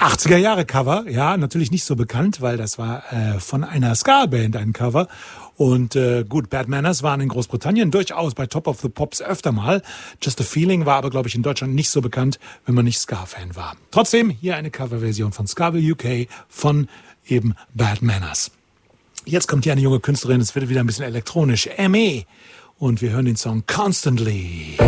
80er Jahre Cover, ja, natürlich nicht so bekannt, weil das war von einer Ska-Band ein Cover. Und gut, Bad Manners waren in Großbritannien durchaus bei Top of the Pops öfter mal. Just a Feeling war aber, glaube ich, in Deutschland nicht so bekannt, wenn man nicht Ska-Fan war. Trotzdem hier eine Coverversion von Skaville UK von eben Bad Manners. Jetzt kommt hier eine junge Künstlerin, es wird wieder ein bisschen elektronisch, M.E. Und wir hören den Song Constantly.